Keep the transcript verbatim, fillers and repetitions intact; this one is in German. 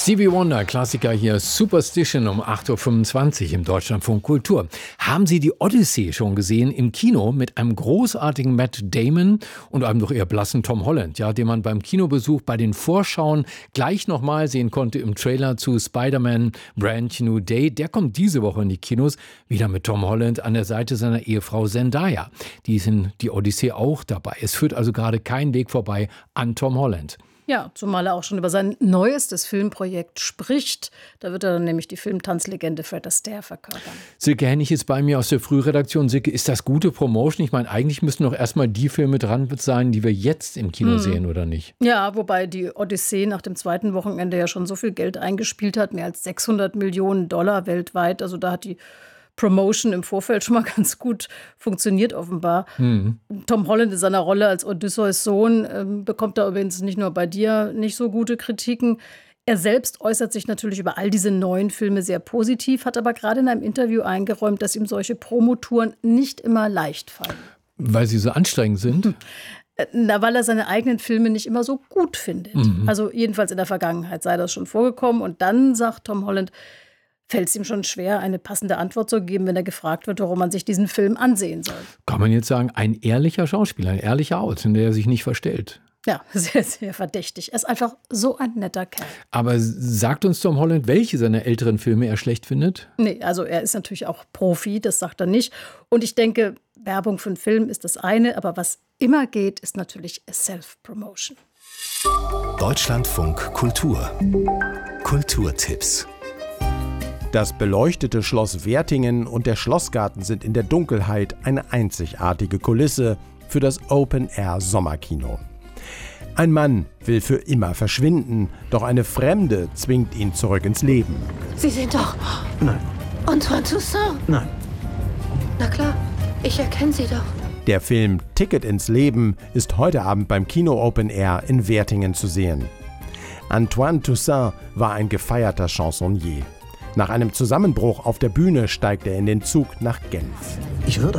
Stevie Wonder, Klassiker hier, Superstition um acht Uhr fünfundzwanzig im Deutschlandfunk Kultur. Haben Sie die Odyssee schon gesehen im Kino mit einem großartigen Matt Damon und einem doch eher blassen Tom Holland, ja, den man beim Kinobesuch bei den Vorschauen gleich nochmal sehen konnte im Trailer zu Spider-Man Brand New Day. Der kommt diese Woche in die Kinos, wieder mit Tom Holland an der Seite seiner Ehefrau Zendaya. Die ist in die Odyssee auch dabei. Es führt also gerade kein Weg vorbei an Tom Holland. Ja, zumal er auch schon über sein neuestes Filmprojekt spricht. Da wird er dann nämlich die Filmtanzlegende Fred Astaire verkörpern. Silke Hennig ist bei mir aus der Frühredaktion. Silke, ist das gute Promotion? Ich meine, eigentlich müssten doch erstmal die Filme dran sein, die wir jetzt im Kino hm. sehen, oder nicht? Ja, wobei die Odyssee nach dem zweiten Wochenende ja schon so viel Geld eingespielt hat, mehr als sechshundert Millionen Dollar weltweit. Also da hat die Promotion im Vorfeld schon mal ganz gut funktioniert offenbar. Mhm. Tom Holland in seiner Rolle als Odysseus Sohn äh, bekommt da übrigens nicht nur bei dir nicht so gute Kritiken. Er selbst äußert sich natürlich über all diese neuen Filme sehr positiv, hat aber gerade in einem Interview eingeräumt, dass ihm solche Promotouren nicht immer leicht fallen. Weil sie so anstrengend sind? Na, weil er seine eigenen Filme nicht immer so gut findet. Mhm. Also jedenfalls in der Vergangenheit sei das schon vorgekommen. Und dann sagt Tom Holland, fällt es ihm schon schwer, eine passende Antwort zu geben, wenn er gefragt wird, warum man sich diesen Film ansehen soll. Kann man jetzt sagen, ein ehrlicher Schauspieler, ein ehrlicher Out, in der er sich nicht verstellt. Ja, sehr, sehr verdächtig. Er ist einfach so ein netter Kerl. Aber sagt uns Tom Holland, welche seiner älteren Filme er schlecht findet? Nee, also er ist natürlich auch Profi, das sagt er nicht. Und ich denke, Werbung für einen Film ist das eine, aber was immer geht, ist natürlich Self-Promotion. Deutschlandfunk Kultur. Kulturtipps. Das beleuchtete Schloss Wertingen und der Schlossgarten sind in der Dunkelheit eine einzigartige Kulisse für das Open-Air-Sommerkino. Ein Mann will für immer verschwinden, doch eine Fremde zwingt ihn zurück ins Leben. Sie sind doch... Nein. Antoine Toussaint? Nein. Na klar, ich erkenne Sie doch. Der Film Ticket ins Leben ist heute Abend beim Kino Open Air in Wertingen zu sehen. Antoine Toussaint war ein gefeierter Chansonnier. Nach einem Zusammenbruch auf der Bühne steigt er in den Zug nach Genf. Ich würde